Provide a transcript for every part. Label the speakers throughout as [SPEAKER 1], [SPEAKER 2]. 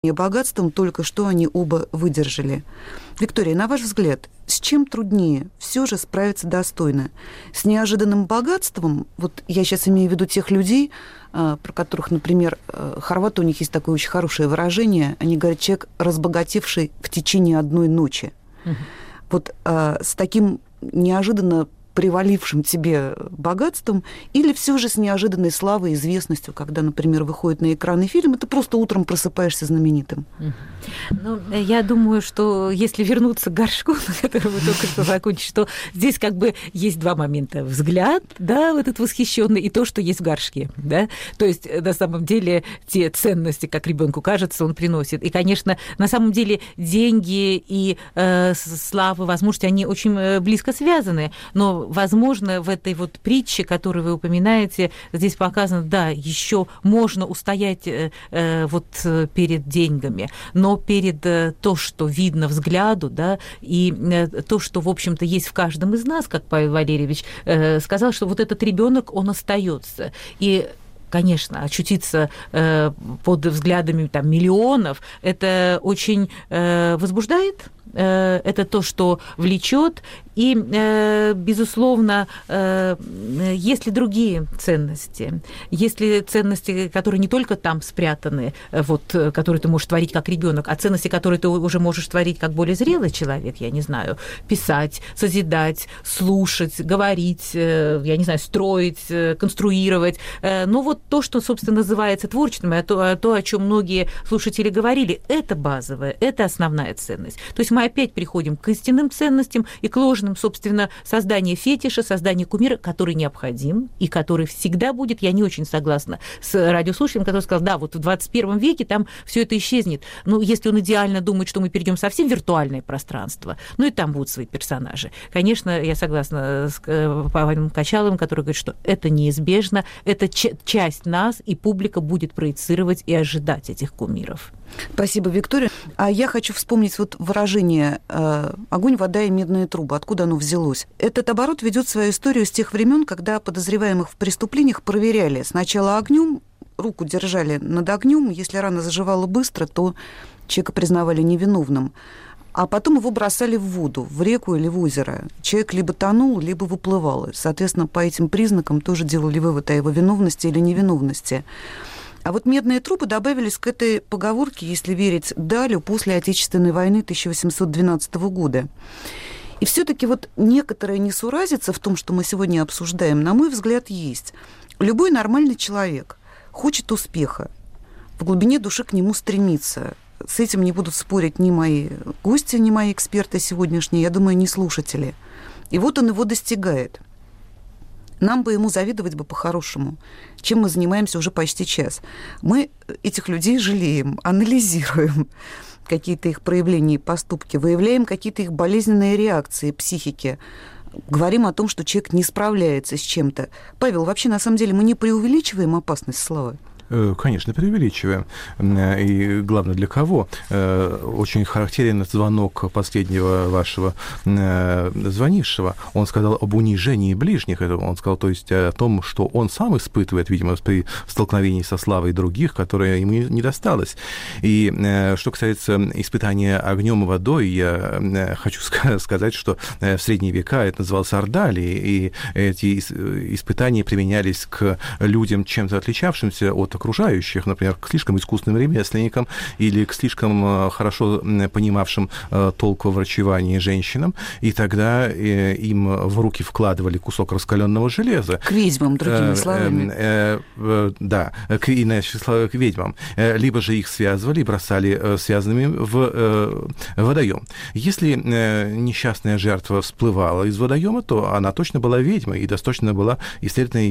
[SPEAKER 1] богатством только что они оба выдержали. Виктория, на ваш взгляд, с чем труднее все же справиться достойно? С неожиданным богатством, вот я сейчас имею в виду тех людей, про которых, например, хорваты, у них есть такое очень хорошее выражение, они говорят, человек, разбогатевший в течение одной ночи. Вот с таким неожиданно привалившим тебе богатством, или все же с неожиданной славой, известностью, когда, например, выходит на экраны фильм, и ты просто утром просыпаешься знаменитым?
[SPEAKER 2] Ну, я думаю, что если вернуться к горшку, на котором вы только что закончили, что здесь как бы есть два момента. Взгляд, да, вот этот восхищенный, и то, что есть в горшке, да. То есть, на самом деле, те ценности, как ребенку кажется, он приносит. И, конечно, на самом деле деньги и слава, возможности, они очень близко связаны, но возможно, в этой вот притче, которую вы упоминаете, здесь показано, да, еще можно устоять вот перед деньгами, но перед то, что видно взгляду, да, и то, что, в общем-то, есть в каждом из нас, как Павел Валерьевич сказал, что вот этот ребенок, он остается. И конечно, очутиться под взглядами там, миллионов, это очень возбуждает, это то, что влечет. И, безусловно, есть ли другие ценности? Есть ли ценности, которые не только там спрятаны, вот, которые ты можешь творить как ребенок, а ценности, которые ты уже можешь творить как более зрелый человек, я не знаю, писать, созидать, слушать, говорить, я не знаю, строить, конструировать. Но вот то, что, собственно, называется творчеством, то, о чем многие слушатели говорили, это базовое, это основная ценность. То есть мы опять приходим к истинным ценностям и к ложным, собственно, создание фетиша, создание кумира, который необходим и который всегда будет. Я не очень согласна с радиослушателем, который сказал, да, вот в 21 веке там все это исчезнет. Ну, если он идеально думает, что мы перейдем совсем в виртуальное пространство, ну и там будут свои персонажи. Конечно, я согласна с Павлом Качаловым, который говорит, что это неизбежно, это часть нас, и публика будет проецировать и ожидать этих кумиров.
[SPEAKER 1] Спасибо, Виктория. А я хочу вспомнить вот выражение «огонь, вода и медные трубы». Откуда оно взялось? Этот оборот ведет свою историю с тех времен, когда подозреваемых в преступлениях проверяли сначала огнем, руку держали над огнем, если рана заживала быстро, то человека признавали невиновным. А потом его бросали в воду, в реку или в озеро. Человек либо тонул, либо выплывал. Соответственно, по этим признакам тоже делали вывод о его виновности или невиновности. А вот медные трубы добавились к этой поговорке, если верить Далю, после Отечественной войны 1812 года. И все-таки вот некоторая несуразица в том, что мы сегодня обсуждаем, на мой взгляд, есть. Любой нормальный человек хочет успеха, в глубине души к нему стремится. С этим не будут спорить ни мои гости, ни мои эксперты сегодняшние, я думаю, ни слушатели. И вот он его достигает. Нам бы ему завидовать бы по-хорошему, чем мы занимаемся уже почти час. Мы этих людей жалеем, анализируем какие-то их проявления и поступки, выявляем какие-то их болезненные реакции психики, говорим о том, что человек не справляется с чем-то. Павел, вообще, на самом деле, мы не преувеличиваем опасность славы?
[SPEAKER 3] Конечно, преувеличиваем. И главное, для кого? Очень характерен звонок последнего вашего звонившего. Он сказал об унижении ближних. Он сказал, то есть о том, что он сам испытывает, видимо, при столкновении со славой других, которая ему не досталась. И что касается испытания огнем и водой, я хочу сказать, что в средние века это называлось ордалией, и эти испытания применялись к людям, чем-то отличавшимся от окружающих, например, к слишком искусным ремесленникам или к слишком хорошо понимавшим толк во врачевании женщинам, и тогда им в руки вкладывали кусок раскаленного железа.
[SPEAKER 1] К ведьмам, другими словами.
[SPEAKER 3] Да, к ведьмам. Либо же их связывали и бросали связанными в водоем. Если несчастная жертва всплывала из водоема, то она точно была ведьмой, и достаточно была, и, следовательно,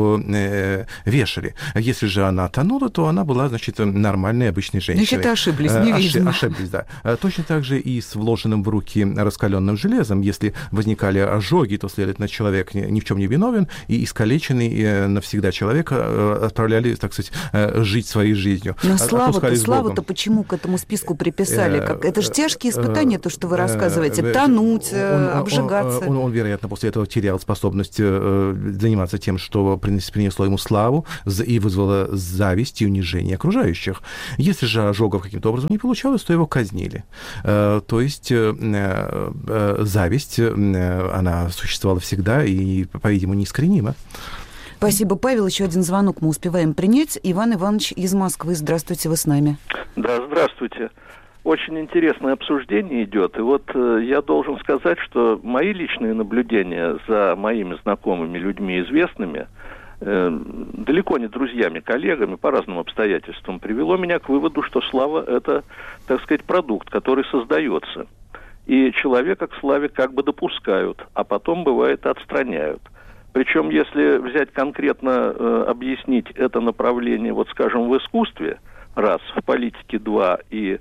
[SPEAKER 3] ее вешали. Если же она тонула, то она была, значит, нормальной, обычной женщиной.
[SPEAKER 1] Значит, ошиблись, не ведьма.
[SPEAKER 3] Ошиблись, да. Точно так же и с вложенным в руки раскаленным железом. Если возникали ожоги, то, следовательно, человек ни в чем не виновен, и искалеченный навсегда человек отправляли, так сказать, жить своей жизнью.
[SPEAKER 1] Но славу-то почему к этому списку приписали? Это же тяжкие испытания, то, что вы рассказываете. Тонуть, обжигаться.
[SPEAKER 3] Он, вероятно, после этого терял способность заниматься тем, что принесло ему славу и вызвало зависть и унижение окружающих. Если же Ожогов каким-то образом не получалось, то его казнили. То есть зависть, она существовала всегда и, по-видимому, неискоренима.
[SPEAKER 1] Спасибо, Павел. Еще один звонок мы успеваем принять. Иван Иванович из Москвы. Здравствуйте, вы с нами.
[SPEAKER 4] Да, здравствуйте. Очень интересное обсуждение идет. И вот я должен сказать, что мои личные наблюдения за моими знакомыми людьми, известными, далеко не друзьями, коллегами, по разным обстоятельствам, привело меня к выводу, что слава – это, так сказать, продукт, который создается. И человека к славе как бы допускают, а потом, бывает, отстраняют. Причем, если взять конкретно, объяснить это направление, вот, скажем, в искусстве, раз, в политике два и,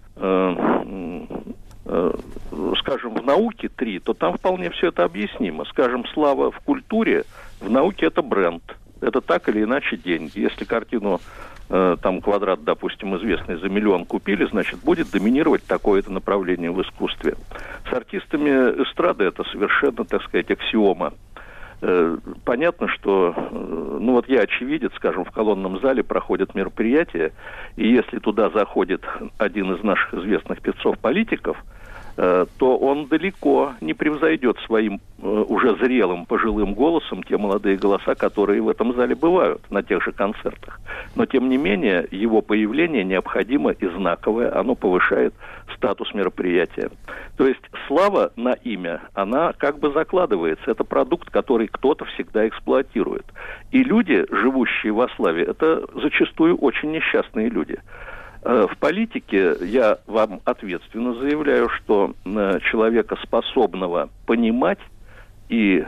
[SPEAKER 4] скажем, в науке три, то там вполне все это объяснимо. Скажем, слава в культуре, в науке это бренд. Это так или иначе деньги. Если картину, там, «Квадрат», допустим, известный, за миллион купили, значит, будет доминировать такое-то направление в искусстве. С артистами эстрады это совершенно, так сказать, аксиома. Понятно, что, ну вот я очевидец, скажем, в колонном зале проходят мероприятия, и если туда заходит один из наших известных певцов-политиков, то он далеко не превзойдет своим уже зрелым пожилым голосом те молодые голоса, которые в этом зале бывают на тех же концертах. Но, тем не менее, его появление необходимо и знаковое, оно повышает статус мероприятия. То есть слава на имя, она как бы закладывается. Это продукт, который кто-то всегда эксплуатирует. И люди, живущие во славе, это зачастую очень несчастные люди. В политике я вам ответственно заявляю, что человека, способного понимать и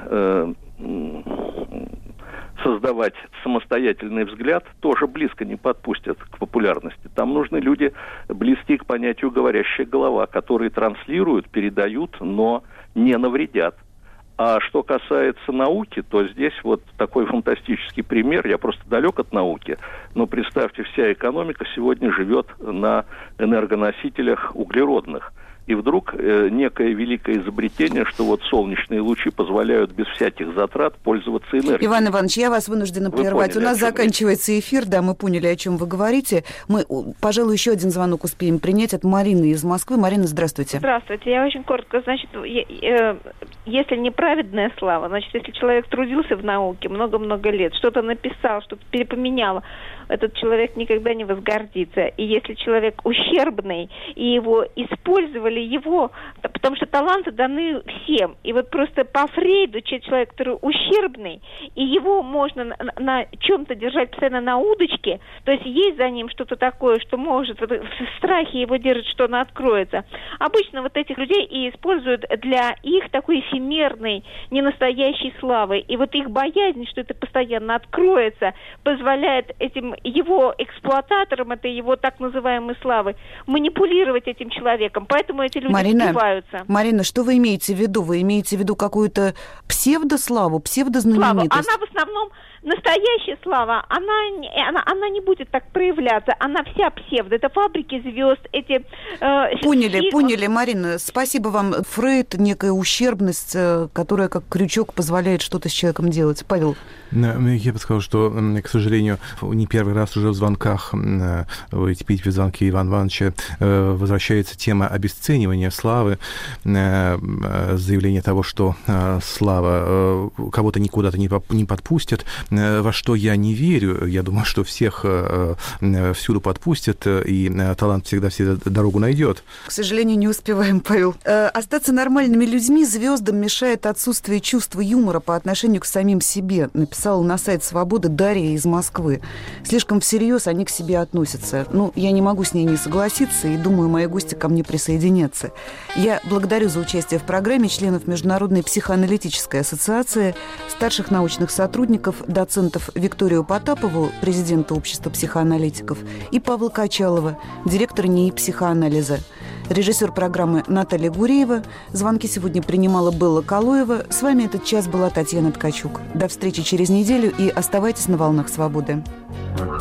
[SPEAKER 4] создавать самостоятельный взгляд, тоже близко не подпустят к популярности. Там нужны люди, близкие к понятию «говорящая голова», которые транслируют, передают, но не навредят. А что касается науки, то здесь вот такой фантастический пример. Я просто далек от науки, но представьте, вся экономика сегодня живет на энергоносителях углеродных. И вдруг некое великое изобретение, что вот солнечные лучи позволяют без всяких затрат пользоваться энергией.
[SPEAKER 1] Иван Иванович, я вас вынуждена прервать. У нас заканчивается эфир, да, мы поняли, о чем вы говорите. Мы, пожалуй, еще один звонок успеем принять от Марины из Москвы. Марина, здравствуйте.
[SPEAKER 5] Здравствуйте. Я очень коротко, значит, если неправедная слава, значит, если человек трудился в науке много-много лет, что-то написал, что-то перепоменял, этот человек никогда не возгордится. И если человек ущербный, и его использовали, потому что таланты даны всем. И вот просто по Фрейду человек, который ущербный, и его можно на чем-то держать постоянно на удочке, то есть есть за ним что-то такое, что может, вот, в страхе его держит, что оно откроется. Обычно вот этих людей и используют для их такой эфемерной, ненастоящей славы. И вот их боязнь, что это постоянно откроется, позволяет этим его эксплуататорам, это его так называемой славы, манипулировать этим человеком. Поэтому эти люди сбиваются.
[SPEAKER 1] Марина, что вы имеете в виду? Вы имеете в виду какую-то псевдославу, псевдознаменитость?
[SPEAKER 5] Она в основном настоящая слава, она не будет так проявляться. Она вся псевдо. Это фабрики звезд, эти...
[SPEAKER 1] Поняли, Марина. Спасибо вам. Фрейд, некая ущербность, которая как крючок позволяет что-то с человеком делать. Павел?
[SPEAKER 3] Я бы сказал, что, к сожалению, не первый раз уже в звонках, в эти первые звонки Ивана Ивановича возвращается тема обесценивания славы, заявление того, что слава кого-то никуда-то не подпустит, во что я не верю. Я думаю, что всех всюду подпустят, и талант всегда дорогу найдет.
[SPEAKER 1] К сожалению, не успеваем, Павел. Остаться нормальными людьми звездам мешает отсутствие чувства юмора по отношению к самим себе, написала на сайт «Свободы» Дарья из Москвы. Слишком всерьез они к себе относятся. Я не могу с ней не согласиться, и думаю, мои гости ко мне присоединятся. Я благодарю за участие в программе членов Международной психоаналитической ассоциации, старших научных сотрудников, доцентов Викторию Потапову, президента Общества психоаналитиков, и Павла Качалова, директора НИИ психоанализа. Режиссер программы Наталья Гуреева. Звонки сегодня принимала Белла Калоева. С вами этот час была Татьяна Ткачук. До встречи через неделю и оставайтесь на волнах «Свободы».